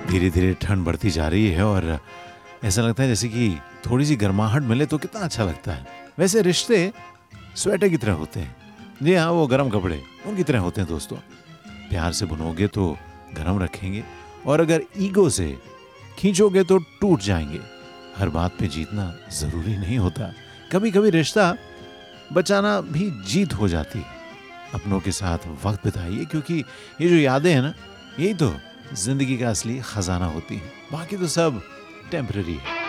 धीरे धीरे ठंड बढ़ती जा रही है और ऐसा लगता है जैसे कि थोड़ी सी गर्माहट मिले तो कितना अच्छा लगता है। वैसे रिश्ते स्वेटर की तरह होते हैं। जी हाँ, वो गर्म कपड़े उनकी तरह होते हैं दोस्तों। प्यार से बुनोगे तो गर्म रखेंगे और अगर ईगो से खींचोगे तो टूट जाएंगे। हर बात पे जीतना जरूरी नहीं होता। कभी कभी रिश्ता बचाना भी जीत हो जाती है। अपनों के साथ वक्त बिताइए, क्योंकि ये जो यादें हैं ना, यही तो जिंदगी का असली खजाना होती है। बाकी तो सब टेम्पररी है।